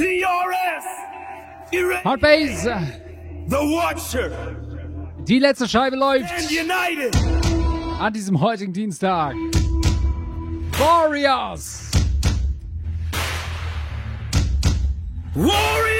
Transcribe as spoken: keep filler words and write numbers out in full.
T R S. Hard Bass. The Watcher. Die letzte Scheibe läuft. And United. An diesem heutigen Dienstag. Warriors. Warriors.